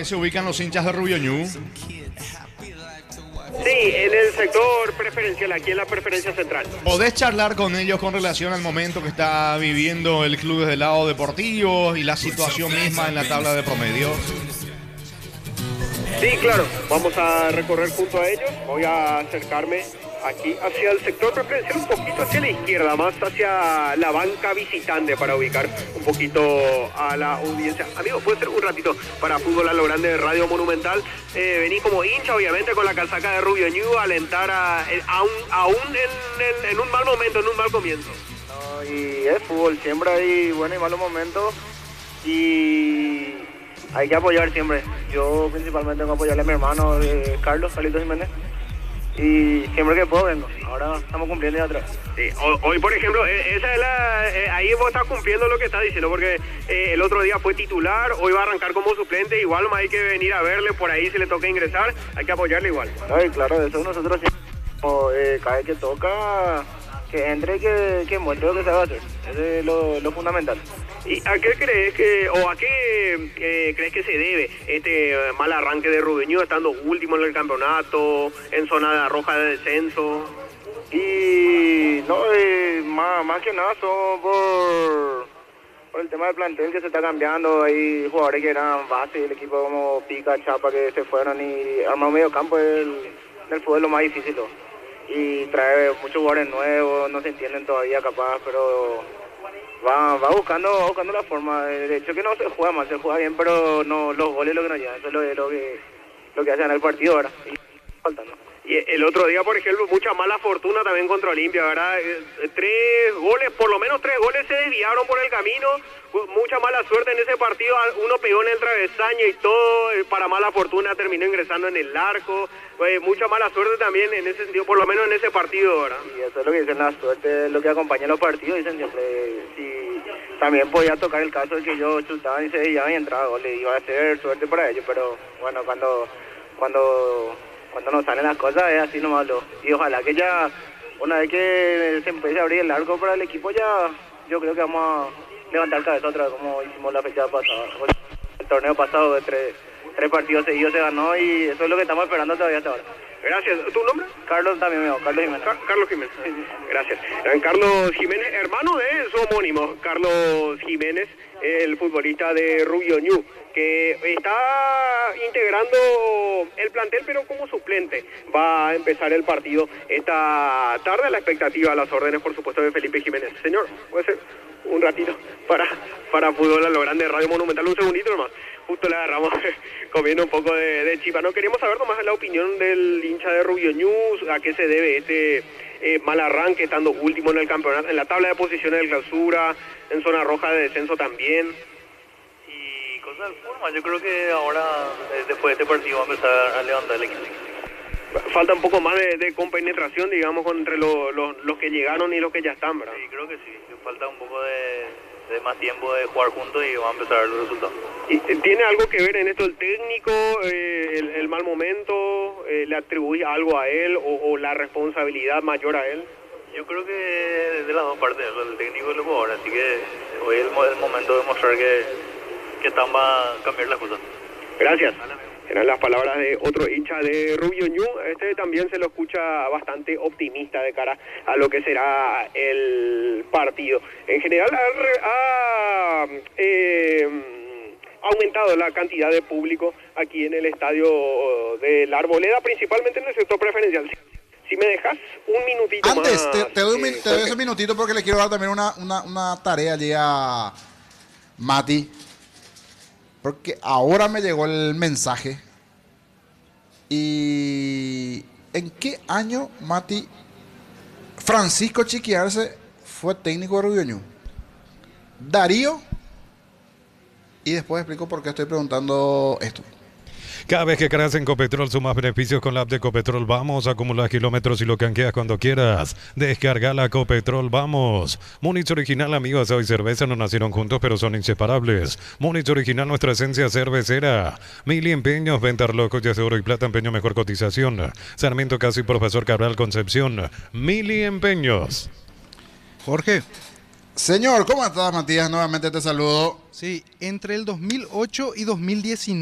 se ubican los hinchas de Rubio Ñu? Sí, en el sector preferencial, aquí en la preferencia central. ¿Podés charlar con ellos con relación al momento que está viviendo el club desde el lado deportivo y la situación misma en la tabla de promedios? Sí, claro, vamos a recorrer junto a ellos. Voy a acercarme aquí hacia el sector preferencial, un poquito hacia la izquierda, más hacia la banca visitante para ubicar un poquito a la audiencia. Amigo, puede ser un ratito para Fútbol a lo Grande de Radio Monumental. Vení como hincha, obviamente, con la casaca de Rubio Ñu, alentar aún en un mal momento, en un mal comienzo. No, y es fútbol, siempre hay buenos y malos momentos y hay que apoyar siempre. Yo principalmente tengo que apoyarle a mi hermano Carlitos Jiménez. Y siempre que puedo vengo. Ahora estamos cumpliendo ya atrás. Sí, hoy, por ejemplo, esa es ahí vos estás cumpliendo lo que estás diciendo, porque el otro día fue titular, hoy va a arrancar como suplente, igual hay que venir a verle, por ahí si le toca ingresar, hay que apoyarle igual. Ay, claro, eso nosotros siempre, cada vez que toca, que entre, que muestre lo que se va a hacer. Eso es lo fundamental. ¿Y a qué crees crees que se debe este mal arranque de Rubio Ñu, estando último en el campeonato, en zona roja de descenso? Y no, más que nada son por el tema del plantel que se está cambiando. Hay jugadores que eran base del equipo como Pica, Chapa, que se fueron, y armar un medio campo del fútbol es lo más difícil, ¿no? Y trae muchos jugadores nuevos, no se entienden todavía capaz, pero va buscando la forma. De hecho que no se juega mal, se juega bien, pero no los goles lo que nos llevan, eso es lo que hacen en el partido ahora. Y faltando. Y el otro día, por ejemplo, mucha mala fortuna también contra Olimpia, ¿verdad? 3 goles, por lo menos 3 goles se desviaron por el camino, mucha mala suerte en ese partido, uno pegó en el travesaño y todo, para mala fortuna terminó ingresando en el arco, mucha mala suerte también en ese sentido, por lo menos en ese partido, ¿verdad? Y eso es lo que dicen, la suerte es lo que acompaña los partidos, dicen siempre. Si también podía tocar el caso de que yo chutaba y se desviaba y entraba goles, iba a ser suerte para ellos, pero bueno, cuando nos salen las cosas es así nomás. Y ojalá que ya, una vez que se empiece a abrir el arco para el equipo, ya yo creo que vamos a levantar cabeza otra vez como hicimos la fecha pasada. El torneo pasado de tres partidos seguidos se ganó y eso es lo que estamos esperando todavía hasta ahora. Gracias. ¿Tu nombre? Carlos también, Carlos Jiménez. Carlos Jiménez. Gracias. Carlos Jiménez, hermano de su homónimo, Carlos Jiménez, el futbolista de Rubio Ñu, que está integrando el plantel, pero como suplente. Va a empezar el partido esta tarde, a la expectativa, a las órdenes, por supuesto, de Felipe Jiménez. Señor, puede ser un ratito para Fútbol a lo Grande de Radio Monumental, un segundito nomás. Justo le agarramos comiendo un poco de chipa. No queríamos saber nomás la opinión del hincha de Rubio Ñu, a qué se debe este mal arranque, estando último en el campeonato, en la tabla de posiciones del clausura, en zona roja de descenso también. Y cosas de forma, yo creo que ahora, después de este partido, va a empezar a levantar el equipo. Falta un poco más de compenetración, digamos, entre los que llegaron y los que ya están, ¿verdad? Sí, creo que sí. Falta un poco de más tiempo de jugar juntos y van a empezar a ver los resultados. ¿Y tiene algo que ver en esto el técnico, el mal momento? ¿Le atribuís algo a él o la responsabilidad mayor a él? Yo creo que de las dos partes, el técnico y el jugador, así que hoy es el momento de mostrar que están para cambiar las cosas. Gracias. Eran las palabras de otro hincha de Rubio Ñu. Este también se lo escucha bastante optimista de cara a lo que será el partido. En general ha aumentado la cantidad de público aquí en el estadio de La Arboleda, principalmente en el sector preferencial. Si me dejas un minutito antes, más... te doy ese minutito porque le quiero dar también una tarea allí a Mati. Porque ahora me llegó el mensaje. ¿Y en qué año, Mati, Francisco Chiquiarse fue técnico de Rubio Ñu? Darío. Y después explico por qué estoy preguntando esto. Cada vez que cargas en Copetrol sumas beneficios con la app de Copetrol. Vamos, acumular kilómetros y lo canjeas cuando quieras. Descarga la Copetrol, vamos. Múnich Original, amigos, hoy cerveza no nacieron juntos pero son inseparables. Múnich Original, nuestra esencia cervecera. Mili Empeños, ventas locos de oro y plata, empeño mejor cotización. Sarmiento Casi, Profesor Cabral, Concepción. Mili Empeños. Jorge. Señor, ¿cómo estás, Matías? Nuevamente te saludo. Sí, entre el 2008 y 2019.